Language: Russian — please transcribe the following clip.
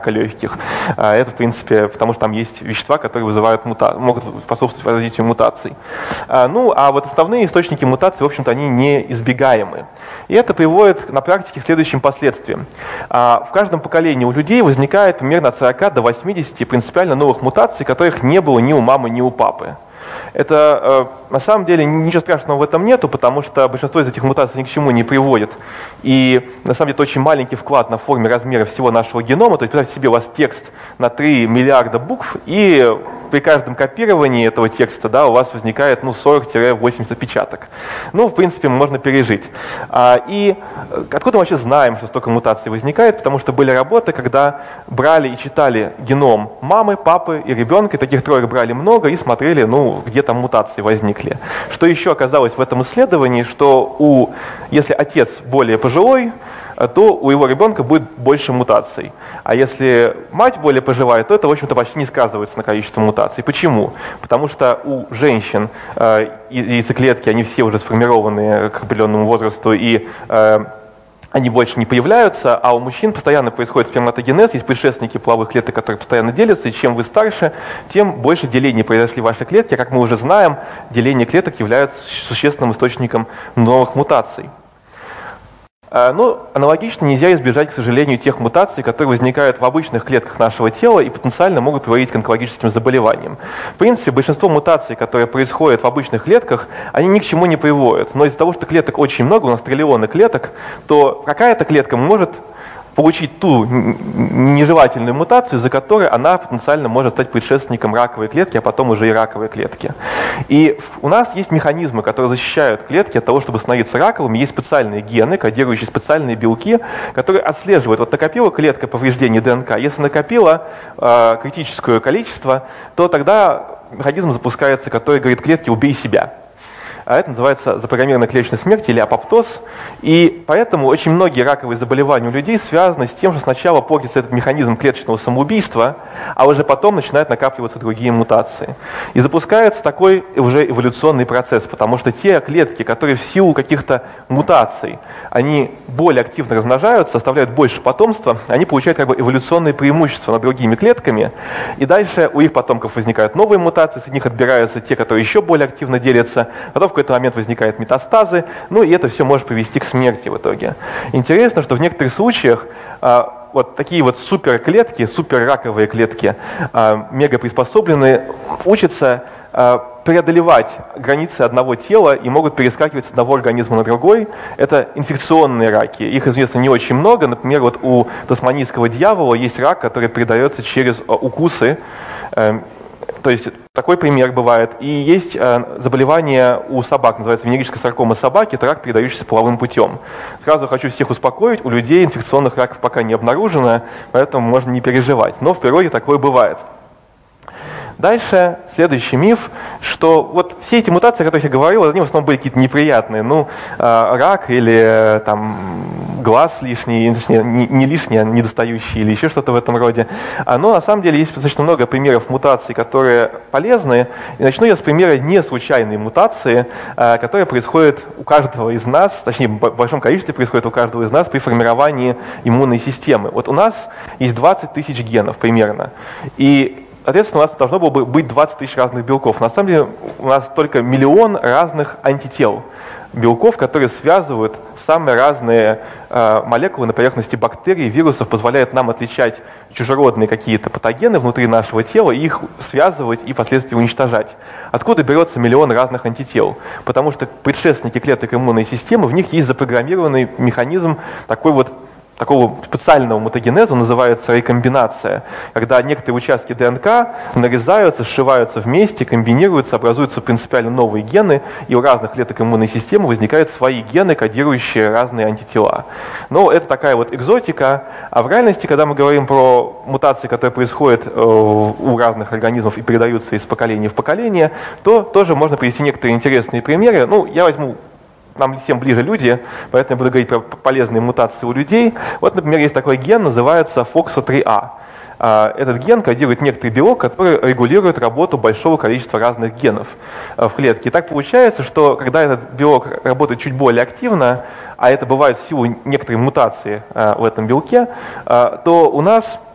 легких. Это, в принципе, потому что там есть вещества, которые могут способствовать развитию мутаций. Ну, а вот основные источники мутаций, в общем-то, они неизбегаемы. И это приводит на практике к следующим последствиям. В каждом поколении у людей возникает примерно от 40 до 80 принципиально новых мутаций, которых не было ни у мамы, ни у папы. Это, на самом деле, ничего страшного в этом нету, потому что большинство из этих мутаций ни к чему не приводит. И, на самом деле, это очень маленький вклад на форме размера всего нашего генома. То есть, представьте себе, у вас текст на 3 миллиарда букв, и при каждом копировании этого текста, да, у вас возникает 40-80 опечаток. Ну, в принципе, можно пережить. И откуда мы вообще знаем, что столько мутаций возникает? Потому что были работы, когда брали и читали геном мамы, папы и ребенка, и таких троек брали много, и смотрели, где там мутации возникли. Что еще оказалось в этом исследовании, что если отец более пожилой, то у его ребенка будет больше мутаций. А если мать более пожилая, то это, в общем-то, почти не сказывается на количестве мутаций. Почему? Потому что у женщин яйцеклетки, они все уже сформированы к определенному возрасту, и они больше не появляются, а у мужчин постоянно происходит сперматогенез, есть предшественники половых клеток, которые постоянно делятся, и чем вы старше, тем больше делений произошли в вашей клетке. А как мы уже знаем, деление клеток является существенным источником новых мутаций. Но аналогично нельзя избежать, к сожалению, тех мутаций, которые возникают в обычных клетках нашего тела и потенциально могут приводить к онкологическим заболеваниям. В принципе, большинство мутаций, которые происходят в обычных клетках, они ни к чему не приводят. Но из-за того, что клеток очень много, у нас триллионы клеток, то какая-то клетка может получить ту нежелательную мутацию, из-за которой она потенциально может стать предшественником раковой клетки, а потом уже и раковой клетки. И у нас есть механизмы, которые защищают клетки от того, чтобы становиться раковыми. Есть специальные гены, кодирующие специальные белки, которые отслеживают. Вот накопила клетка повреждений ДНК. Если накопила критическое количество, то тогда механизм запускается, который говорит клетке «убей себя». А это называется запрограммированная клеточная смерть или апоптоз. И поэтому очень многие раковые заболевания у людей связаны с тем, что сначала портится этот механизм клеточного самоубийства, а уже потом начинают накапливаться другие мутации. И запускается такой уже эволюционный процесс, потому что те клетки, которые в силу каких-то мутаций, они более активно размножаются, оставляют больше потомства, они получают как бы эволюционные преимущества над другими клетками, и дальше у их потомков возникают новые мутации, среди них отбираются те, которые еще более активно делятся, потом в какой-то момент возникают метастазы, и это все может привести к смерти в итоге. Интересно, что в некоторых случаях вот такие вот суперклетки, суперраковые клетки, мега приспособленные, учатся преодолевать границы одного тела и могут перескакивать с одного организма на другой. Это инфекционные раки. Их известно не очень много. Например, вот у тасманийского дьявола есть рак, который передается через укусы. То есть такой пример бывает. И есть заболевание у собак, называется венерическая саркома собаки, это рак, передающийся половым путем. Сразу хочу всех успокоить, у людей инфекционных раков пока не обнаружено, поэтому можно не переживать. Но в природе такое бывает. Дальше следующий миф, что вот все эти мутации, о которых я говорил, они в основном были какие-то неприятные. Рак или глаз лишний, не лишний, а недостающий или еще что-то в этом роде. Но на самом деле есть достаточно много примеров мутаций, которые полезны. И начну я с примера не случайной мутации, которая происходит у каждого из нас, точнее в большом количестве происходит у каждого из нас при формировании иммунной системы. Вот у нас есть 20 тысяч генов примерно. И соответственно, у нас должно было бы быть 20 тысяч разных белков. На самом деле у нас только 1 миллион разных антител, белков, которые связывают самые разные молекулы на поверхности бактерий, вирусов, позволяют нам отличать чужеродные какие-то патогены внутри нашего тела, их связывать и впоследствии уничтожать. Откуда берется 1 миллион разных антител? Потому что предшественники клеток иммунной системы, в них есть запрограммированный механизм такого специального мутагенеза, называется рекомбинация, когда некоторые участки ДНК нарезаются, сшиваются вместе, комбинируются, образуются принципиально новые гены, и у разных клеток иммунной системы возникают свои гены, кодирующие разные антитела. Но это такая вот экзотика, а в реальности, когда мы говорим про мутации, которые происходят у разных организмов и передаются из поколения в поколение, то тоже можно привести некоторые интересные примеры. Я возьму, нам всем ближе люди, поэтому я буду говорить про полезные мутации у людей. Вот, например, есть такой ген, называется FOXO3A. Этот ген кодирует некоторый белок, который регулирует работу большого количества разных генов в клетке. И так получается, что когда этот белок работает чуть более активно, а это бывает в силу некоторой мутации в этом белке, то у нас